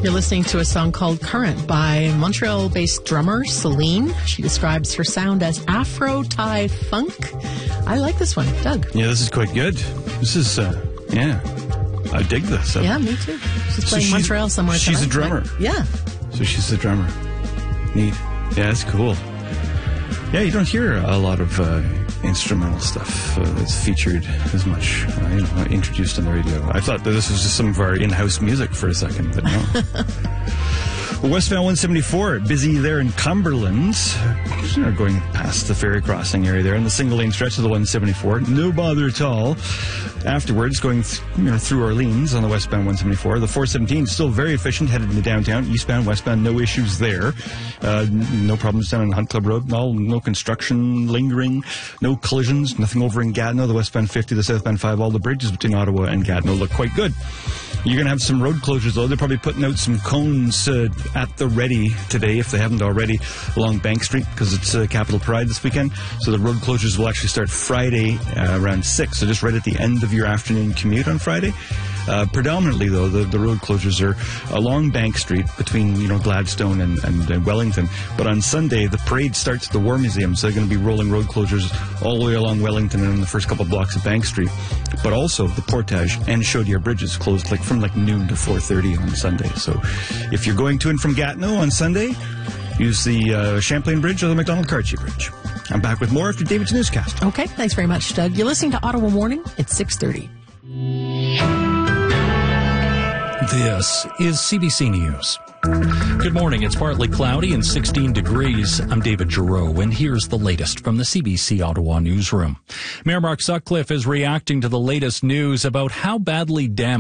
You're listening to a song called Current by Montreal-based drummer Celine. She describes her sound as Afro-Thai funk. I like this one. Doug? Yeah, this is quite good. This is, I dig this. Yeah, me too. She's playing Montreal somewhere. She's a drummer. Yeah. So she's the drummer. Neat. Yeah, that's cool. Yeah, you don't hear a lot of instrumental stuff that's featured as much, introduced on the radio. I thought that this was just some of our in-house music for a second, but no. Well, westbound 174, busy there in Cumberland, going past the ferry crossing area there, in the single-lane stretch of the 174. No bother at all. Afterwards, going through Orleans on the westbound 174. The 417 is still very efficient, headed into downtown. Eastbound, westbound, no issues there. No problems down on Hunt Club Road. No construction lingering. No collisions. Nothing over in Gatineau. The westbound 50, the southbound 5, all the bridges between Ottawa and Gatineau look quite good. You're going to have some road closures, though. They're probably putting out some cones at the ready today, if they haven't already, along Bank Street, because it's Capital Pride this weekend. So the road closures will actually start Friday around 6, so just right at the end of your afternoon commute on Friday. Predominantly, though, the road closures are along Bank Street between, Gladstone and Wellington. But on Sunday, the parade starts at the War Museum, so they're going to be rolling road closures all the way along Wellington and in the first couple blocks of Bank Street. But also the Portage and Chaudière bridges closed from noon to 4:30 on Sunday. So if you're going to and from Gatineau on Sunday, use the Champlain Bridge or the McDonald-Cartier Bridge. I'm back with more after David's newscast. Okay, thanks very much, Doug. You're listening to Ottawa Morning. It's 6:30. This is CBC News. Good morning. It's partly cloudy and 16 degrees. I'm David Giroux, and here's the latest from the CBC Ottawa newsroom. Mayor Mark Sutcliffe is reacting to the latest news about how badly damaged